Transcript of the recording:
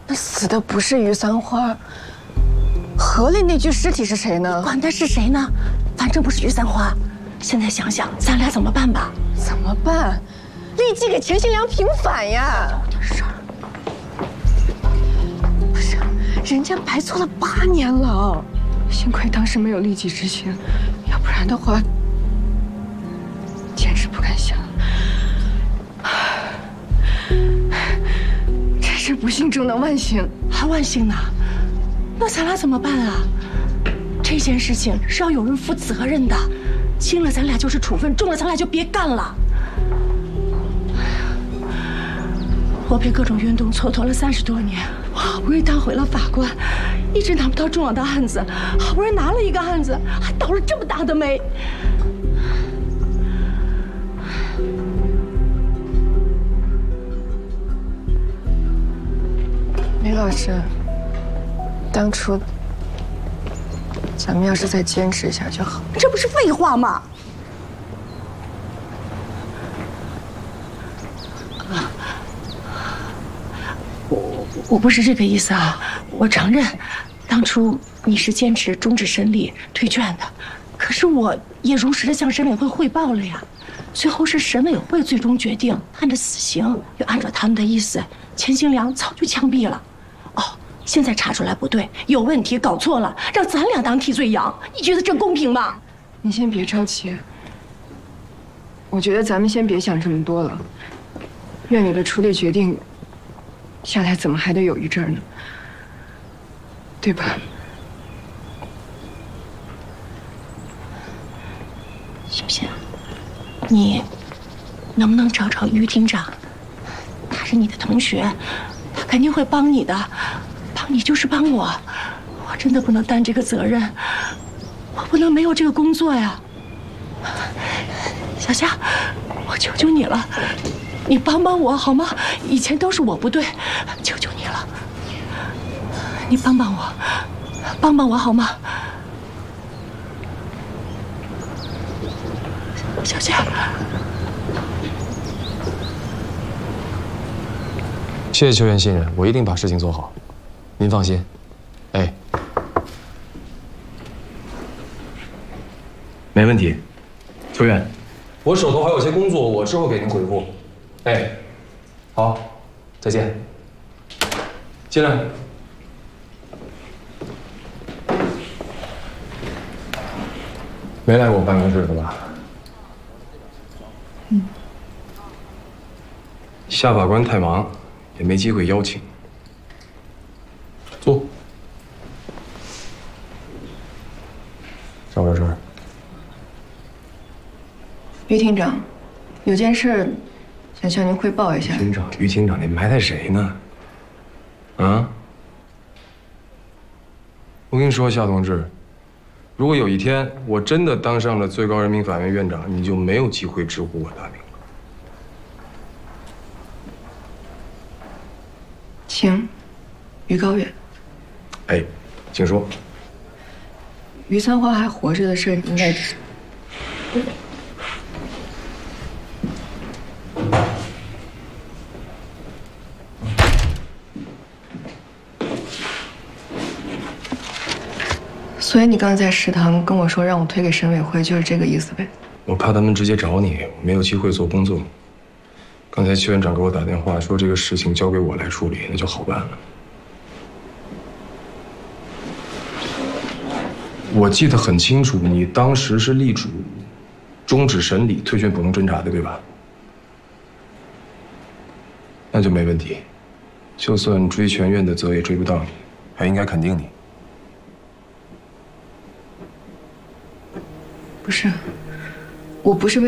那死的不是于三花，河里那具尸体是谁呢？ 管他是谁呢，反正不是于三花。现在想想，咱俩怎么办吧？ 怎么办？立即给钱新良平反呀！ 有点事儿。 不是，人家白做了8年了，幸亏当时没有立即执行，要不然的话，简直不敢想。真是不幸中的万幸， 还万幸呢？那咱俩怎么办啊？这件事情是要有人负责任的，轻了咱俩就是处分，重了咱俩就别干了。我被各种运动蹉跎了30多年，我好不容易当回了法官，一直拿不到重要的案子，好不容易拿了一个案子，还倒了这么大的霉。 李老师，当初咱们要是再坚持一下就好。 这不是废话吗？我不是这个意思啊，我承认，当初你是坚持终止审理推劝的，可是我也如实的向审委会汇报了呀。最后是审委会最终决定判的死刑，又按照他们的意思，钱新良早就枪毙了。哦，现在查出来不对，有问题，搞错了，让咱俩当替罪羊，你觉得这公平吗？ 你先别着急，我觉得咱们先别想这么多了。院里的处理决定下来，怎么还得有一阵儿呢？对吧？ 小贤，你能不能找找于厅长？他是你的同学，他肯定会帮你的。帮你就是帮我，我真的不能担这个责任，我不能没有这个工作呀。小夏，我求求你了，你帮帮我好吗？以前都是我不对，求求你了，你帮帮我，帮帮我好吗？小夏， 谢谢邱院信任，我一定把事情做好，您放心。哎， 没问题，邱院， 我手头还有些工作，我之后给您回复。哎，好，再见。进来。没来过我办公室的吧？夏法官太忙，也没机会邀请。坐。找我有事儿。 于厅长，有件事想向您汇报一下。 于厅长，你埋汰谁呢？啊？我跟你说，夏同志，如果有一天我真的当上了最高人民法院院长，你就没有机会直呼我大名了。 请，于高远。 哎，请说。 于三花还活着的事，应该。所以你刚才在食堂跟我说让我推给审委会，就是这个意思呗？ 我怕他们直接找你，没有机会做工作。刚才邱院长给我打电话说这个事情交给我来处理，那就好办了。我记得很清楚，你当时是力主终止审理、推荐普通侦查的，对吧？那就没问题，就算追全院的责也追不到你，还应该肯定你。 不是，我不是为。